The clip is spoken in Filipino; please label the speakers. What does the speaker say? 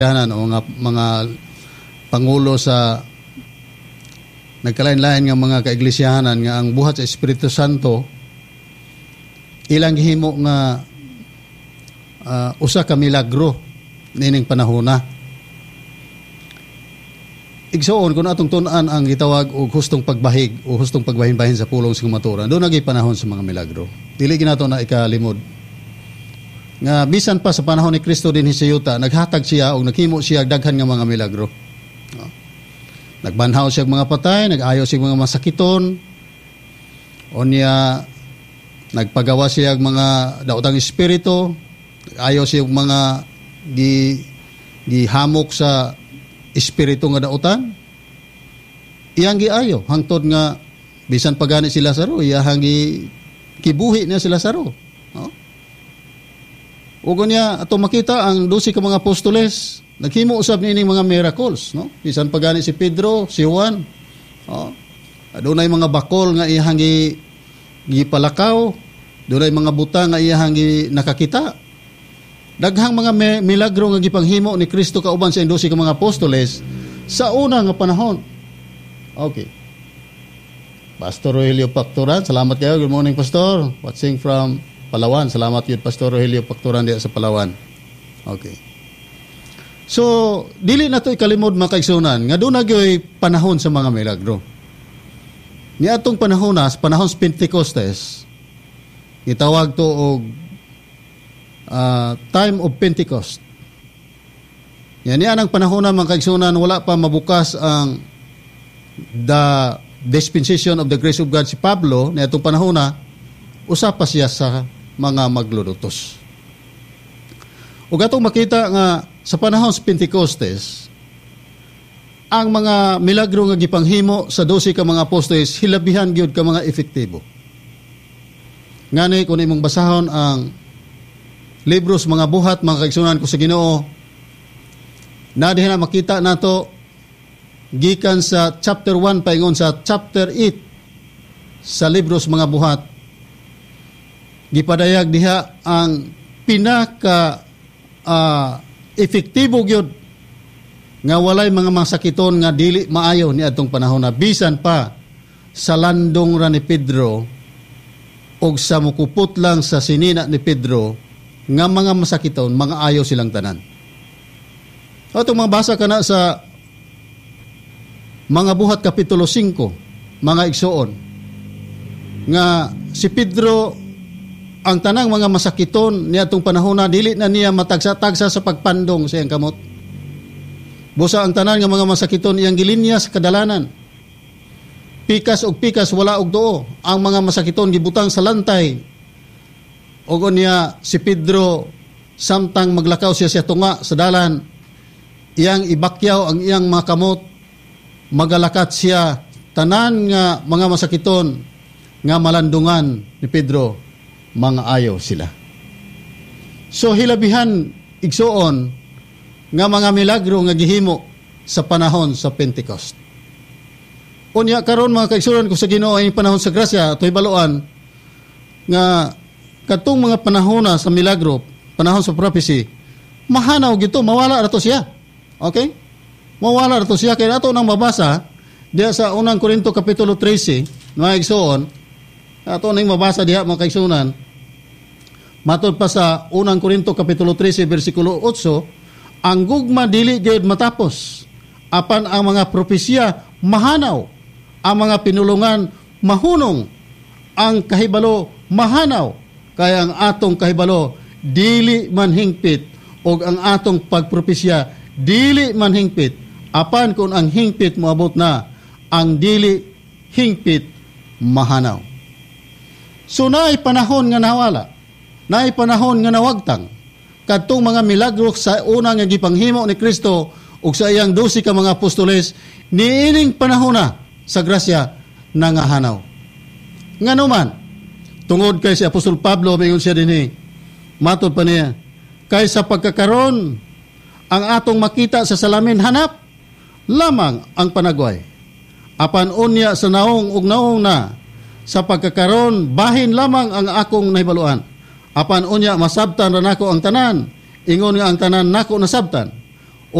Speaker 1: o mga pangulo sa nagkalain-lain nga mga kaiglesiyahanan nga ang buhat sa Espiritu Santo ilang gihimo nga usa ka milagro nining panahona. Igsoon kung atong tun-an ang gitawag og hustong pagbahig o hustong pagbahin-bahin sa pulong sa kumaturan, doon nagay panahon sa mga milagro. Dili ginato na ikalimod. Nga bisan pa sa panahon ni Kristo din sa yuta, naghatag siya o naghimo siya daghan nga mga milagro. Nagbanhaw siya mga patay, nag-ayo siya mga masakiton, o niya nagpagawa siya mga daotang espiritu, nag-ayo siya mga gihamok sa espiritu nga daotan. Iyang giayo hangtod nga bisan pagani si Lazaro, iyang kibuhi niya si Lazaro. Ugo niya ato makita ang 12 ka mga apostoles naghimo usab niining mga miracles, no? Bisan pagani si Pedro, si Juan. Adunay mga bakol nga iyang gipalakaw, dunay mga buta nga iyang nakakita. Daghang mga milagro nga gipanghimo ni Kristo kauban sa 12 ka mga apostoles sa una nga panahon. Okay. Pastor Rogelio Pacturan, salamat kayo. Good morning, Pastor. Watching from Palawan. Salamat yun, Pastor Rogelio Pacturan diya sa Palawan. Okay. So, dili na to ikalimod mga kaigsunan nga doon nagyoy panahon sa mga milagro. Ni atong panahon sa panahon sa Pentecostes, itawag to og time of Pentecost. Yan ang panahon ng mga kaigsunan, wala pa mabukas ang the dispensation of the grace of God si Pablo. Ni atong panahon usa pa siya sa mga maglulutos. Ug atong makita nga sa panahon sa Pentecostes, ang mga milagro nga gipanghimo sa 12 ka mga apostoles hilabihan gyud ka mga epektibo. Ngani kung imong basahon ang libro sa mga buhat, mga kaigsunan ko sa Ginoo, na diha na makita nato gikan sa chapter 1 paingon sa chapter 8 sa libro sa mga buhat. Gipadayag diha ang pinaka efektibo gyud nga walay mga masakiton nga dili maayo ni atong panahon na bisan pa sa landong ra ni Pedro og sa mukupot lang sa sinina ni Pedro nga mga masakiton, mga ayo silang tanan. Atong mabasa kana sa mga buhat kapitulo 5, mga igsoon, nga si Pedro ang tanang mga masakiton niya atong panahon na dili na niya matagsa-tagsa sa pagpandong sa iyang kamot. Busa ang tanan nga mga masakiton iyang gilinya sa kadalanan. Pikas og pikas wala og duo. Ang mga masakiton gibutang sa lantay. Og niya si Pedro samtang maglakaw siya tunga sa dalan, iyang ibakyaw ang iyang mga kamot, magalakat siya tanan nga mga masakiton nga malandungan ni Pedro, mga ayo sila. So hilabihan igsoon nga mga milagro nga gihimo sa panahon sa Pentecost. Unya karon mga kaigsunan ko sa Ginoo ay panahon sa grasya, toy baluan nga katong mga panahon sa milagro, panahon sa prophecy, mahanaw gito, mawala ra to siya. Okay? Mawala ra to siya kay ato nang mabasa diha sa unang Korinto kapitulo 13, mga igsoon, ato nang mabasa diha mga kaigsunan. Matod pa sa unang Korinto kapitulo 13 bersikulo 8, ang gugma dili gyud matapos, apan ang mga propesya mahanaw, ang mga pinulungan mahunong, ang kahibalo mahanaw, kaya ang atong kahibalo dili man hingpit, og ang atong pagpropesya dili man hingpit, apan kung ang hingpit moabot na, ang dili hingpit mahanaw. So naay panahon nga nawala, naay panahon nga nawagtang kadtong mga milagro sa unang nga gipanghimo ni Kristo ug sa iyang 12 ka mga apostoles, niining panahon na sa grasya nangahanaw. Ngano man, tungod kay si Apostol Pablo, mayon siya dinhi, matod pa niya, kay sa pagkakaron ang atong makita sa salamin hanap lamang ang panagway. Apan unya sa naong ug naong na, sa pagkakaron bahin lamang ang akong nahibaluan. Apan unya masabtan ra nako ang tanan, ingon nga ang tanan nako nasabtan.